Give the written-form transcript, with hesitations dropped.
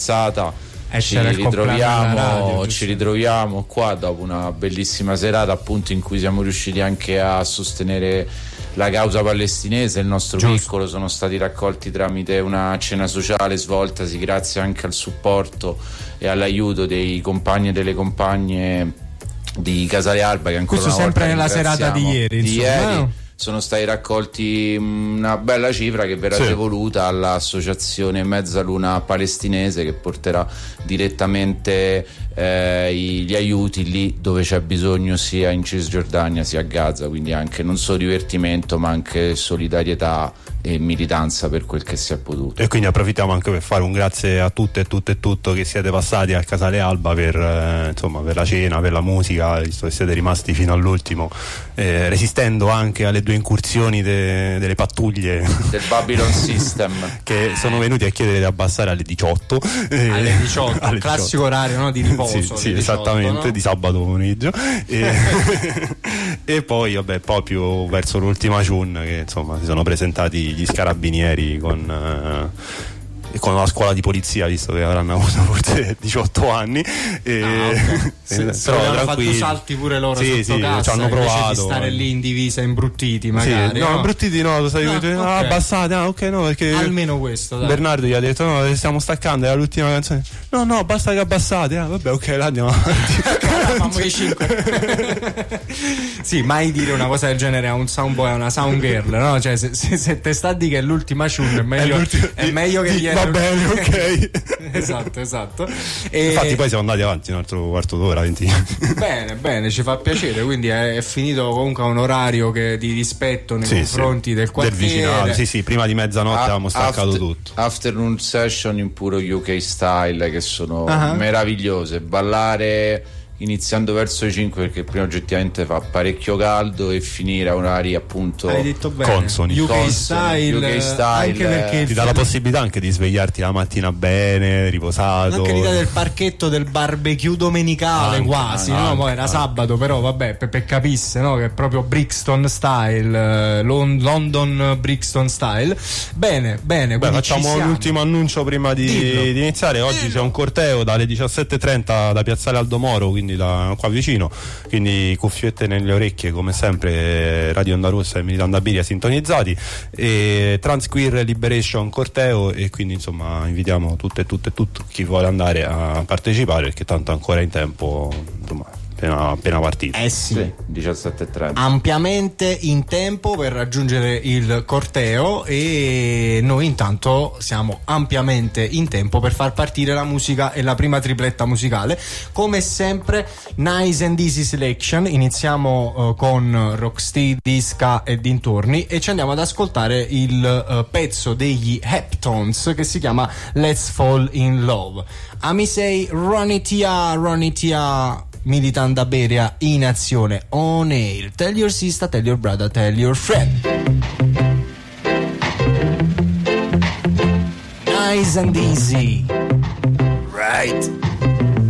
scherzata. Ci ritroviamo qua dopo una bellissima serata, appunto, in cui siamo riusciti anche a sostenere la causa palestinese. Il nostro piccolo sono stati raccolti tramite una cena sociale svoltasi grazie anche al supporto e all'aiuto dei compagni e delle compagne di Casale Alba, che ancora questo una volta sempre nella serata di ieri, sono stati raccolti una bella cifra che verrà devoluta all'associazione Mezzaluna Palestinese, che porterà direttamente gli aiuti lì dove c'è bisogno, sia in Cisgiordania sia a Gaza, quindi anche non solo divertimento ma anche solidarietà e militanza per quel che si è potuto. E quindi approfittiamo anche per fare un grazie a tutte e tutto che siete passati al Casale Alba per insomma, per la cena, per la musica, visto che siete rimasti fino all'ultimo, resistendo anche alle 2 incursioni delle pattuglie del Babylon System che sono venuti a chiedere di abbassare alle 18 alle 18 classico orario, no, di riposo. Sì, 18, esattamente, no? Di sabato pomeriggio e poi vabbè, proprio verso l'ultima Ciun che insomma si sono presentati gli scarabinieri con la scuola di polizia, visto che avranno avuto forse 18 anni okay. Però hanno fatto salti pure loro sotto cassa, ci hanno provato di stare lì in divisa imbruttiti magari, no, imbruttiti no, lo sai, okay. Abbassate, ok, no, perché almeno questo, dai. Bernardo gli ha detto no, stiamo staccando, è l'ultima canzone, no, basta che abbassate, vabbè, ok, là andiamo avanti. Fammo i 5. Sì, mai dire una cosa del genere a un soundboy, a una sound girl, no? Cioè se te sta di che è l'ultima Ciun, è meglio che ieri. Va bene, ok. esatto. E infatti poi siamo andati avanti un altro quarto d'ora, 20. Bene, ci fa piacere, quindi è finito comunque a un orario di rispetto nei confronti del quartiere, del vicinato. Sì, prima di mezzanotte avevamo staccato tutto. Afternoon session in puro UK style, che sono meravigliose. Ballare iniziando verso i 5, perché prima oggettivamente fa parecchio caldo, e finire a orari appunto consoni, UK style, anche perché ti dà la possibilità anche di svegliarti la mattina bene, riposato, anche l'idea del parchetto del barbecue domenicale, quasi, no? Poi era sabato, però vabbè, per capisse, no? Che è proprio Brixton style, London Brixton style. Bene, facciamo l'ultimo annuncio prima di iniziare. Oggi c'è un corteo dalle 17:30 da Piazzale Aldomoro, quindi da qua vicino, quindi cuffiette nelle orecchie come sempre, Radio Onda Rossa e Militando Biria sintonizzati, e Trans Queer Liberation corteo, e quindi insomma invitiamo tutte e tutto chi vuole andare a partecipare, perché tanto ancora in tempo, insomma, appena partito. Sì, 17:30. Ampiamente in tempo per raggiungere il corteo, e noi intanto siamo ampiamente in tempo per far partire la musica e la prima tripletta musicale. Come sempre, Nice and Easy Selection. Iniziamo con Rocksteady, ska e dintorni, e ci andiamo ad ascoltare il pezzo degli Heptones che si chiama Let's Fall in Love. Amisei Ronitia Militando Beria in azione on air. Tell your sister, tell your brother, tell your friend. Nice and easy, right?